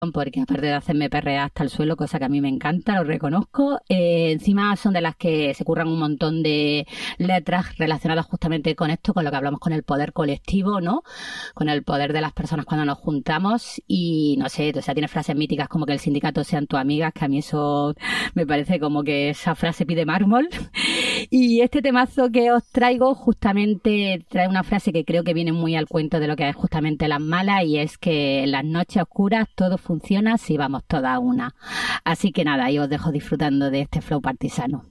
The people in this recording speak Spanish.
porque aparte de hacerme perrear hasta el suelo, cosa que a mí me encanta, lo reconozco, encima son de las que se curran un montón de letras relacionadas justamente con esto, con lo que hablamos con el poder colectivo, ¿no? Con el poder de las personas cuando nos juntamos y no sé, o sea, tiene frases míticas como que el sindicato sean tus amigas, que a mí eso me parece como que esa frase pide mármol. Y este temazo que os traigo justamente trae una frase que creo que viene muy al cuento de lo que es justamente las malas y es que en las noches oscuras todo funciona si vamos todas a una. Así que nada, ahí os dejo disfrutando de este flow partisano.